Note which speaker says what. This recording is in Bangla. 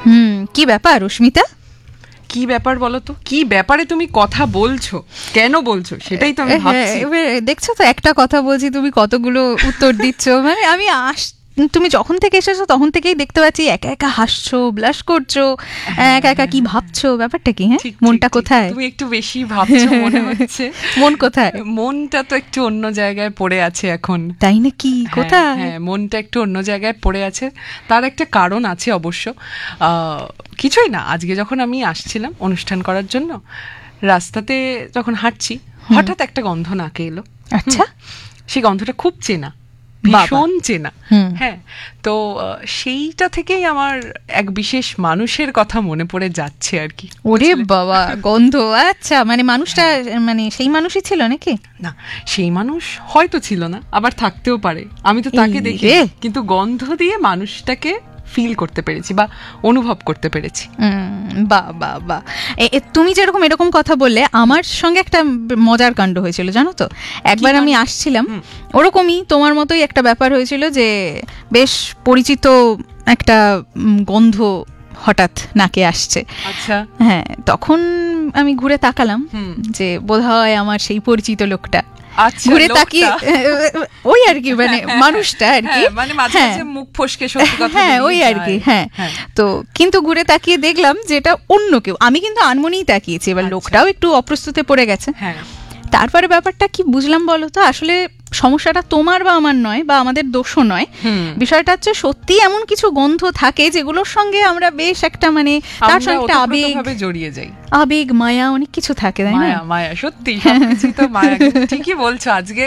Speaker 1: কি ব্যাপার রশ্মিতা?
Speaker 2: কি ব্যাপার বলো তো, কি ব্যাপারে তুমি কথা বলছো, কেন বলছো সেটাই তো আমি ভাবছি।
Speaker 1: দেখছো তো একটা কথা বলছি, তুমি কতগুলো উত্তর দিচ্ছ। মানে আমি তুমি যখন থেকে এসেছো তখন থেকেই দেখতে পাচ্ছি একা একা হাসছো, ব্লাশ করছো, একা একা কি ভাবছো, ব্যাপারটা কি? হ্যাঁ, মনটা কোথায়?
Speaker 2: তুমি একটু বেশি ভাবছো মনে হচ্ছে।
Speaker 1: মন কোথায়?
Speaker 2: মনটা তো একটু অন্য জায়গায় পড়ে আছে এখন।
Speaker 1: তাই নাকি? কোথায়?
Speaker 2: হ্যাঁ, মনটা একটু অন্য জায়গায় পড়ে আছে। তার একটা কারণ আছে অবশ্য। কিছুই না, আজকে যখন আমি আসছিলাম অনুষ্ঠান করার জন্য, রাস্তাতে যখন হাঁটছি, হঠাৎ একটা গন্ধ নাকে এলো।
Speaker 1: আচ্ছা,
Speaker 2: সেই গন্ধটা খুব চেনা, ভীষণ চেনা। হ্যাঁ, তো সেইটা থেকেই আমার এক বিশেষ মানুষের কথা মনে পড়ে যাচ্ছে আর কি।
Speaker 1: ওরে বাবা, গন্ধ! আচ্ছা, মানে মানুষটা মানে সেই মানুষই ছিল নাকি?
Speaker 2: না, সেই মানুষ হয়তো ছিল না, আবার থাকতেও পারে। আমি তো তাকে দেখি, কিন্তু গন্ধ দিয়ে মানুষটাকে ফিল করতে পেরেছি বা অনুভব করতে পেরেছি।
Speaker 1: বাহ বাহ বাহ! তুমি যেরকম এরকম কথা বললে, আমার সঙ্গে একটা মজার কাণ্ড হয়েছিল জানো তো। একবার আমি আসছিলাম, ওরকমই তোমার মতোই একটা ব্যাপার হয়েছিল, যে বেশ পরিচিত একটা গন্ধ হঠাৎ নাকে আসছে।
Speaker 2: আচ্ছা,
Speaker 1: হ্যাঁ, তখন আমি ঘুরে তাকালাম যে বোধহয় আমার সেই পরিচিত লোকটা। ঘুরে তাকিয়ে ওই আর কি, মানে মানুষটা আর কি,
Speaker 2: মানে মাঝে মাঝে মুখ ফসকে সত্যি কথা,
Speaker 1: হ্যাঁ ওই আর কি। হ্যাঁ, তো কিন্তু ঘুরে তাকিয়ে দেখলাম যে এটা অন্য কেউ। আমি কিন্তু আনমনেই তাকিয়েছি, এবার লোকটাও একটু অপ্রস্তুতে পড়ে গেছে। তারপরে ব্যাপারটা কি বুঝলাম বলো তো, আসলে সমস্যাটা তোমার বা আমার নয়, বা আমাদের দোষও নয়। বিষয়টা হচ্ছে সত্যি এমন কিছু গন্ধ থাকে যেগুলোর সঙ্গে আমরা বেশ একটা মানে তার সঙ্গে একটা আবেগ
Speaker 2: জড়িয়ে যাই,
Speaker 1: আবেগ, মায়া, অনেক কিছু থাকে, তাই না?
Speaker 2: মায়া, সত্যি সবকিছু তো মায়া। ঠিকই বলছো। আজকে